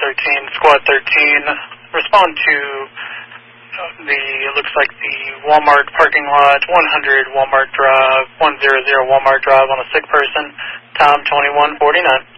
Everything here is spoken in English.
13, Squad 13, respond to it looks like the Walmart parking lot, 100 Walmart Drive, 100 Walmart Drive on a sick person, Tom 2149.